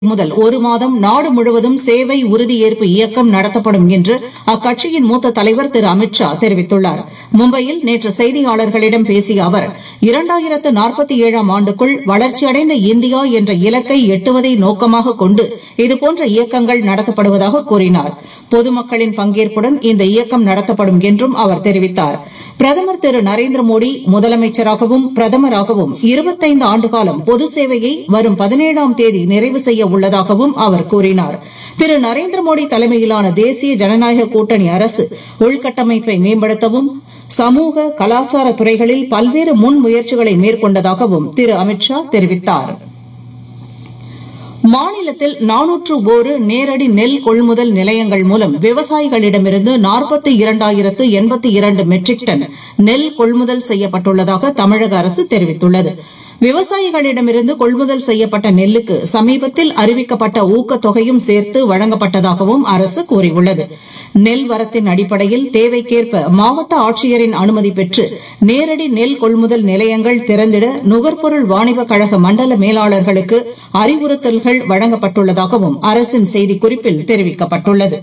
முதல் ஒரு மாதம் நாடு முழுவதும் சேவை உறுதியேற்பு இயக்கம் நடத்தப்படும் என்று அக்கட்சியின் மூத்த தலைவர் திரு அமித் ஷா தெரிவித்துள்ளார். மும்பையில் நேற்று செய்தியாளர்களிடம் பேசிய அவர் 2047 ஆண்டுக்குள் வளர்ச்சியடைந்த இந்தியா என்ற இலக்கை எட்டுவதை நோக்கமாக கொண்டு இதுபோன்ற இயக்கங்கள் நடத்தப்படுவதாக கூறினார். பொதுமக்களின் பங்கேற்புடன் இந்த இயக்கம் நடத்தப்படும் என்றும் அவர் தெரிவித்தார். பிரதமர் திரு நரேந்திர மோடி முதலமைச்சராகவும் பிரதமராகவும் 25 ஆண்டுகாலம் பொது சேவையை வரும் 17ஆம் தேதி நிறைவு செய்ய உள்ளதாகவும் அவர் கூறினார். திரு நரேந்திர மோடி தலைமையிலான தேசிய ஜனநாயக கூட்டணி அரசு உள்கட்டமைப்பை மேம்படுத்தவும் சமூக கலாச்சார துறைகளில் பல்வேறு முன்முயற்சிகளை மேற்கொண்டதாகவும் திரு அமித் ஷா தெரிவித்தார். மாநிலத்தில் 401 நேரடி நெல் கொள்முதல் நிலையங்கள் மூலம் விவசாயிகளிடமிருந்து 42,082 மெட்ரிக் டன் நெல் கொள்முதல் செய்யப்பட்டுள்ளதாக தமிழக அரசு தெரிவித்துள்ளது. விவசாயிகளிடமிருந்து கொள்முதல் செய்யப்பட்ட நெல்லுக்கு சமீபத்தில் அறிவிக்கப்பட்ட ஊக்கத்தொகையும் சேர்த்து வழங்கப்பட்டதாகவும் அரசு கூறியுள்ளது. நெல் வரத்தின் அடிப்படையில் தேவைக்கேற்ப மாவட்ட ஆட்சியரின் அனுமதி பெற்று நேரடி நெல் கொள்முதல் நிலையங்கள் திறந்திட நுகர்பொருள் வாணிபக் கழக மண்டல மேலாளர்களுக்கு அறிவுறுத்தல்கள் வழங்கப்பட்டுள்ளதாகவும் அரசின் செய்திக்குறிப்பில் தெரிவிக்கப்பட்டுள்ளது.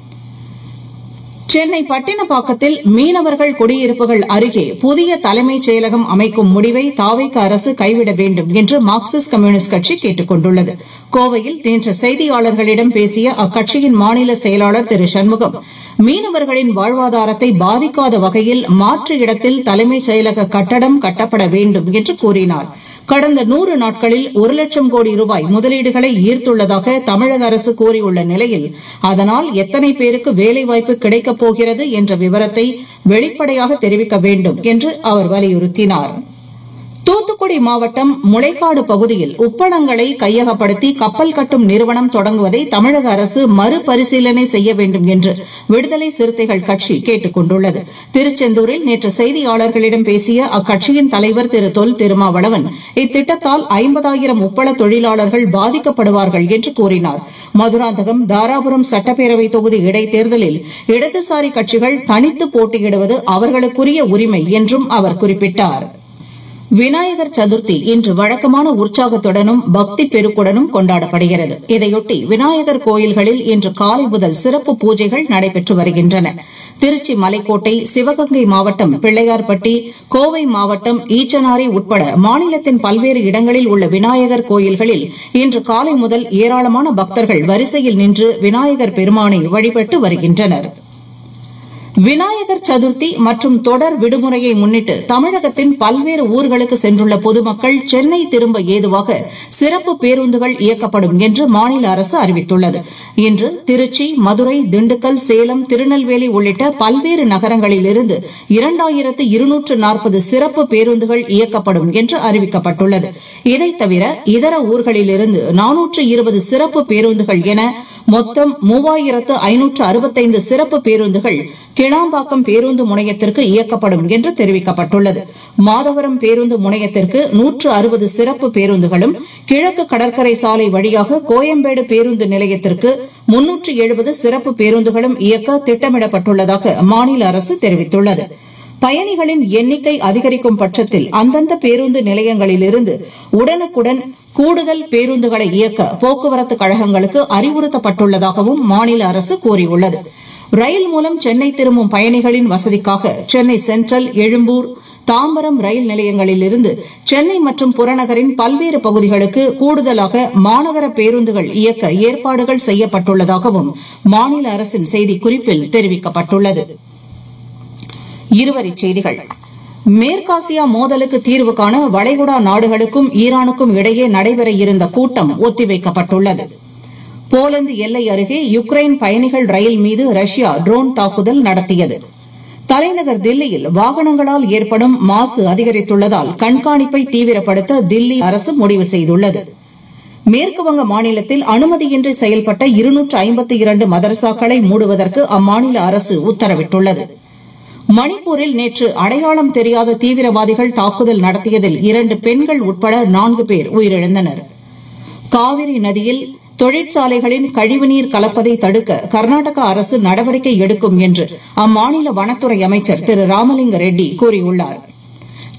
சென்னை பட்டினப்பாக்கத்தில் மீனவர்கள் குடியிருப்புகள் அருகே புதிய தலைமைச் செயலகம் அமைக்கும் முடிவை தாவேகா அரசு கைவிட வேண்டும் என்று மார்க்சிஸ்ட் கம்யூனிஸ்ட் கட்சி கேட்டுக் கொண்டுள்ளது. கோவையில் நேற்று செய்தியாளர்களிடம் பேசிய அக்கட்சியின் மாநில செயலாளர் திரு சண்முகம், மீனவர்களின் வாழ்வாதாரத்தை பாதிக்காத வகையில் மாற்று இடத்தில் தலைமைச் செயலக கட்டடம் கட்டப்பட வேண்டும் என்று கூறினார். கடந்த 100 நாட்களில் 1 லட்சம் கோடி ரூபாய் முதலீடுகளை ஈர்த்துள்ளதாக தமிழக அரசு கூறியுள்ள நிலையில் அதனால் எத்தனை பேருக்கு வேலைவாய்ப்பு கிடைக்கப் போகிறது என்ற விவரத்தை வெளிப்படையாக தெரிவிக்க வேண்டும் என்று அவர் வலியுறுத்தினார். தூத்துக்குடி மாவட்டம் முளைக்காடு பகுதியில் உப்பளங்களை கையகப்படுத்தி கப்பல் கட்டும் நிறுவனம் தொடங்குவதை தமிழக அரசு மறுபரிசீலனை செய்ய வேண்டும் என்று விடுதலை சிறுத்தைகள் கட்சி கேட்டுக் கொண்டுள்ளது. திருச்செந்தூரில் நேற்று செய்தியாளர்களிடம் பேசிய அக்கட்சியின் தலைவர் திரு தொல் திருமாவளவன், இத்திட்டத்தால் 50,000 உப்பள தொழிலாளர்கள் பாதிக்கப்படுவார்கள் என்று கூறினார். மதுராந்தகம், தாராபுரம் சட்டப்பேரவை தொகுதி இடைத்தேர்தலில் இடதுசாரி கட்சிகள் தனித்து போட்டியிடுவது அவர்களுக்குரிய உரிமை என்றும் அவர் குறிப்பிட்டார். விநாயகர் சதுர்த்தி இன்று வழக்கமான உற்சாகத்துடனும் பக்தி பெருக்குடனும் கொண்டாடப்படுகிறது. இதையொட்டி விநாயகர் கோயில்களில் இன்று காலை முதல் சிறப்பு பூஜைகள் நடைபெற்று வருகின்றன. திருச்சி மலைக்கோட்டை, சிவகங்கை மாவட்டம் பிள்ளையார்பட்டி, கோவை மாவட்டம் ஈச்சனாரி உட்பட மாநிலத்தின் பல்வேறு இடங்களில் உள்ள விநாயகர் கோயில்களில் இன்று காலை முதல் ஏராளமான பக்தர்கள் வரிசையில் நின்று விநாயகர் பெருமானை வழிபட்டு வருகின்றனர். விநாயகர் சதுர்த்தி மற்றும் தொடர் விடுமுறையை முன்னிட்டு தமிழகத்தின் பல்வேறு ஊர்களுக்கு சென்றுள்ள பொதுமக்கள் சென்னை திரும்ப ஏதுவாக சிறப்பு பேருந்துகள் இயக்கப்படும் என்று மாநில அரசு அறிவித்துள்ளது. இன்று திருச்சி, மதுரை, திண்டுக்கல், சேலம், திருநெல்வேலி உள்ளிட்ட பல்வேறு நகரங்களிலிருந்து 2240 சிறப்பு பேருந்துகள் இயக்கப்படும் என்று அறிவிக்கப்பட்டுள்ளது. இதைத் தவிர இதர ஊர்களிலிருந்து 420 சிறப்பு பேருந்துகள் என மொத்தம் 3565 சிறப்பு பேருந்துகள் கிளாம்பாக்கம் பேருந்து முனையத்திற்கு இயக்கப்படும் என்று தெரிவிக்கப்பட்டுள்ளது. மாதவரம் பேருந்து முனையத்திற்கு 160 சிறப்பு பேருந்துகளும், கிழக்கு கடற்கரை சாலை வழியாக கோயம்பேடு பேருந்து நிலையத்திற்கு 370 சிறப்பு பேருந்துகளும் இயக்க திட்டமிடப்பட்டுள்ளதாக மாநில அரசு தெரிவித்துள்ளது. பயணிகளின் எண்ணிக்கை அதிகரிக்கும் பட்சத்தில் அந்தந்த பேருந்து நிலையங்களிலிருந்து உடனுக்குடன் கூடுதல் பேருந்துகளை இயக்க போக்குவரத்து கழகங்களுக்கு அறிவுறுத்தப்பட்டுள்ளதாகவும் மாநில அரசு கூறியுள்ளது. ரயில் மூலம் சென்னை திரும்பும் பயணிகளின் வசதிக்காக சென்னை சென்ட்ரல், எழும்பூர், தாம்பரம் ரயில் நிலையங்களிலிருந்து சென்னை மற்றும் புறநகரின் பல்வேறு பகுதிகளுக்கு கூடுதலாக மாநகர பேருந்துகள் இயக்க ஏற்பாடுகள் செய்யப்பட்டுள்ளதாகவும் மாநில அரசின் செய்திக்குறிப்பில் தெரிவிக்கப்பட்டுள்ளது. இருவரிச் செய்திகள். மேற்காசியா மோதலுக்கு தீர்வு காண வளைகுடா நாடுகளுக்கும் ஈரானுக்கும் இடையே நடைபெற இருந்த கூட்டம் ஒத்திவைக்கப்பட்டுள்ளது. போலந்து எல்லை அருகே யுக்ரைன் பயணிகள் ரயில் மீது ரஷ்யா ட்ரோன் தாக்குதல் நடத்தியது. தலைநகர் தில்லியில் வாகனங்களால் ஏற்படும் மாசு அதிகரித்துள்ளதால் கண்காணிப்பை தீவிரப்படுத்த தில்லி அரசு முடிவு செய்துள்ளது. மேற்குவங்க மாநிலத்தில் அனுமதியின்றி செயல்பட்ட 252 மதரசாக்களை மூடுவதற்கு அம்மாநில அரசு உத்தரவிட்டுள்ளது. மணிப்பூரில் நேற்று அடையாளம் தெரியாத தீவிரவாதிகள் தாக்குதல் நடத்தியதில் 2 பெண்கள் உட்பட 4 பேர் உயிரிழந்தனர். காவிரி நதியில் தொழிற்சாலைகளின் கழிவுநீர் கலப்பதை தடுக்க கர்நாடக அரசு நடவடிக்கை எடுக்கும் என்று அம்மாநில வனத்துறை அமைச்சர் திரு ராமலிங்க ரெட்டி கூறியுள்ளார்.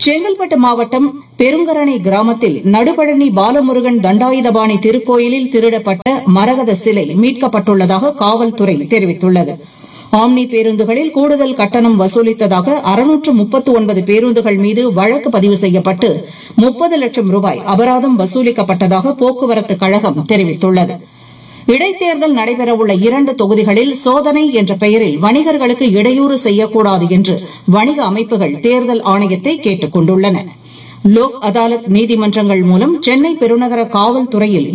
செங்கல்பட்டு மாவட்டம் பெருங்கரணை கிராமத்தில் நடுபழனி பாலமுருகன் தண்டாயுதபாணி திருக்கோயிலில் திருடப்பட்ட மரகத சிலை மீட்கப்பட்டுள்ளதாக காவல்துறை தெரிவித்துள்ளது. ஆம்னி பேருந்துகளில் கூடுதல் கட்டணம் வசூலித்ததாக 639 பேருந்துகள் மீது வழக்கு பதிவு செய்யப்பட்டு 30 லட்சம் ரூபாய் அபராதம் வசூலிக்கப்பட்டதாக போக்குவரத்து கழகம் தெரிவித்துள்ளது. இடைத்தேர்தல் நடைபெறவுள்ள 2 தொகுதிகளில் சோதனை என்ற பெயரில் வணிகர்களுக்கு இடையூறு செய்யக்கூடாது என்று வணிக அமைப்புகள் தேர்தல் ஆணையத்தை கேட்டுக் கொண்டுள்ளன. லோக் அதாலத் நீதிமன்றங்கள் மூலம் சென்னை பெருநகர காவல்துறையில்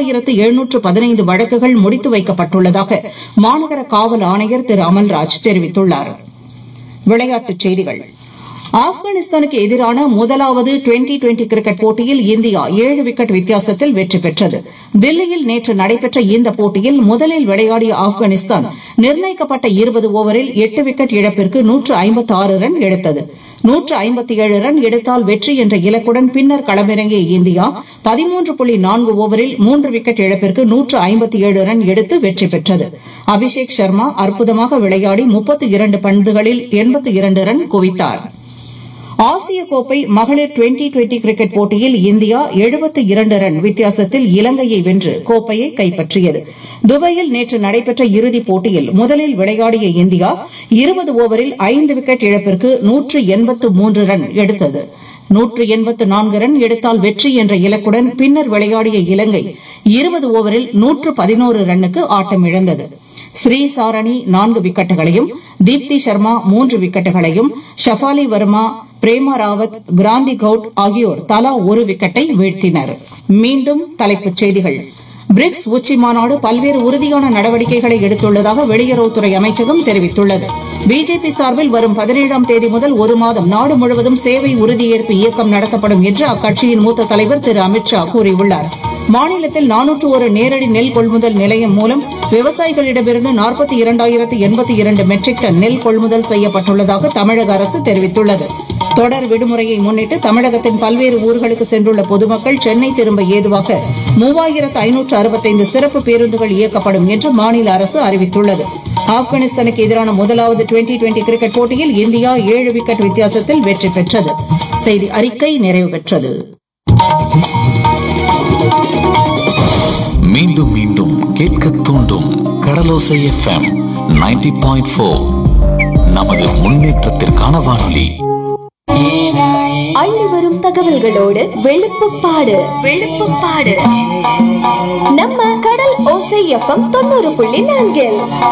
2715 வழக்குகள் முடித்து வைக்கப்பட்டுள்ளதாக மாநகர காவல் ஆணையர் திரு அமல்ராஜ் தெரிவித்துள்ளார். விளையாட்டுச் செய்திகள். ஆப்கானிஸ்தானுக்கு எதிரான முதலாவது டுவெண்டி கிரிக்கெட் போட்டியில் இந்தியா 7 விக்கெட் வித்தியாசத்தில் வெற்றி பெற்றது. தில்லியில் நேற்று நடைபெற்ற இந்த போட்டியில் முதலில் விளையாடிய ஆப்கானிஸ்தான் நிர்ணயிக்கப்பட்ட 20 ஓவரில் 8 விக்கெட் இழப்பிற்கு 156 ரன் எடுத்தது. 157 ரன் எடுத்தால் வெற்றி என்ற இலக்குடன் பின்னர் களமிறங்கிய இந்தியா 13.4 ஓவரில் 3 விக்கெட் இழப்பிற்கு 157 ரன் எடுத்து வெற்றி பெற்றது. அபிஷேக் சர்மா அற்புதமாக விளையாடி 32 பந்துகளில் 82 ரன் குவித்தார். ஆசிய கோப்பை மகளிர் டுவெண்டி கிரிக்கெட் போட்டியில் இந்தியா 72 ரன் வித்தியாசத்தில் இலங்கையை வென்று கோப்பையை கைப்பற்றியது. துபாயில் நேற்று நடைபெற்ற இறுதிப் போட்டியில் முதலில் விளையாடிய இந்தியா 20 ஓவரில் 5 விக்கெட் இழப்பிற்கு 183 ரன் எடுத்தது. 184 ரன் எடுத்தால் வெற்றி என்ற இலக்குடன் பின்னர் விளையாடிய இலங்கை 20 ஓவரில் 111 ரன்னுக்கு ஆட்டமிழந்தது. ஸ்ரீ சாரணி 4 விக்கெட்டுகளையும், தீப்தி சர்மா 3 விக்கெட்டுகளையும், ஷஃபாலி வர்மா, பிரேமா ராவத், கிராந்தி கவுட் ஆகியோர் தலா 1 விக்கெட்டை வீழ்த்தினர். மீண்டும் தலைப்புச் செய்திகள். பிரிக்ஸ் உச்சி மாநாடு பல்வேறு உறுதியான நடவடிக்கைகளை எடுத்துள்ளதாக வெளியுறவுத்துறை அமைச்சகம் தெரிவித்துள்ளது. பிஜேபி சார்பில் வரும் 17ஆம் தேதி முதல் 1 மாதம் நாடு முழுவதும் சேவை உறுதியேற்பு இயக்கம் நடத்தப்படும் என்று அக்கட்சியின் மூத்த தலைவர் திரு அமித்ஷா கூறியுள்ளார். மாநிலத்தில் 401 நேரடி நெல் கொள்முதல் நிலையம் மூலம் விவசாயிகளிடமிருந்து 42,082 மெட்ரிக் டன் நெல் கொள்முதல் செய்யப்பட்டுள்ளதாக தமிழக அரசு தெரிவித்துள்ளது. தொடர் விடுமுறையை முன்னிட்டு தமிழகத்தின் பல்வேறு ஊர்களுக்கு சென்றுள்ள பொதுமக்கள் சென்னை திரும்ப ஏதுவாக 3565 சிறப்பு பேருந்துகள் இயக்கப்படும் என்று மாநில அரசு அறிவித்துள்ளது. ஆப்கானிஸ்தானுக்கு எதிரான முதலாவது டுவெண்டி கிரிக்கெட் போட்டியில் இந்தியா 7 விக்கெட் வித்தியாசத்தில் வெற்றி பெற்றது. செய்தி அறிக்கை நிறைவு பெற்றது. மீண்டும் மீண்டும் கேட்க தூண்டும் கடலோசை எஃப்எம் 90.4 நமது முன்னேற்றத்திற்கான வானொலி. அள்ளி வரும் தகவல்களோடு வெளுப்புப்பாடு நம்ம கடல் ஓசை எஃப்எம் 90.4.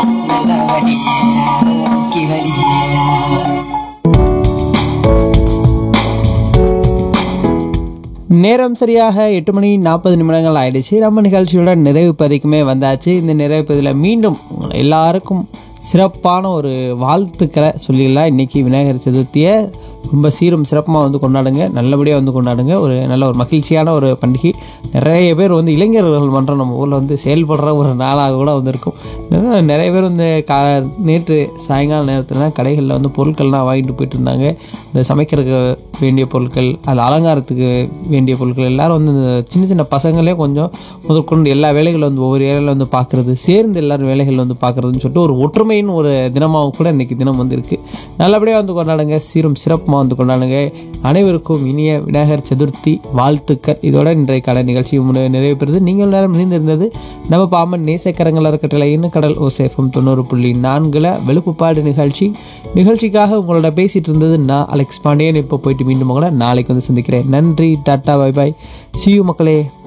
நேரம் சரியாக 8:40 ஆயிடுச்சு. நம்ம நிகழ்ச்சியோட நிறைவு பதிக்குமே வந்தாச்சு. இந்த நிறைவு பதில மீண்டும் எல்லாருக்கும் சிறப்பான ஒரு வாழ்த்துக்களை சொல்லிடலாம். இன்றைக்கி விநாயகர் சதுர்த்தியை ரொம்ப சீரும் சிறப்பாக வந்து கொண்டாடுங்க, நல்லபடியாக வந்து கொண்டாடுங்க. ஒரு நல்ல ஒரு மகிழ்ச்சியான ஒரு பண்டிகை. நிறைய பேர் வந்து இளைஞர்கள் மன்றம் நம்ம ஊரில் வந்து செயல்படுற ஒரு நாளாக கூட வந்து இருக்கும். நிறைய பேர் வந்து நேற்று சாயங்கால நேரத்தில் கடைகளில் வந்து பொருட்கள்லாம் வாங்கிட்டு போயிட்டு இருந்தாங்க. இந்த சமைக்கிறதுக்கு வேண்டிய பொருட்கள், அதில் அலங்காரத்துக்கு வேண்டிய பொருட்கள் எல்லோரும் வந்து இந்த சின்ன சின்ன பசங்களே கொஞ்சம் முதற்கொண்டு எல்லா வேலைகளும் வந்து ஒவ்வொரு வேலையில் வந்து பார்க்குறது, சேர்ந்து எல்லோரும் வேலைகள் வந்து பார்க்குறதுன்னு சொல்லிட்டு ஒரு ஒற்றுமையின் ஒரு தினமாக கூட இன்றைக்கி தினம் வந்து இருக்குது. நல்லபடியாக வந்து கொண்டாடுங்க, சீரும் சிறப்புமாக வந்து கொண்டாடுங்க. அனைவருக்கும் இனிய விநாயகர் சதுர்த்தி வாழ்த்துக்கள். இதோட இன்றைக்கான நிகழ்ச்சி நிறைவு பெறுது. நீங்கள் நேரம் இணைந்திருந்தது நம்ம பாமன் நேசக்கரங்கள் அறக்கட்டளை கடல் ஓசேஃபம் 90.4 வெளுப்புப்பாடு நிகழ்ச்சிக்காக உங்களோட பேசிட்டு இருந்தது நான் அலெக்ஸ் பாண்டியன். இப்போ போயிட்டு மீண்டும் உங்களை நாளைக்கு வந்து சந்திக்கிறேன். நன்றி, tata, bye bye, see you மக்களே.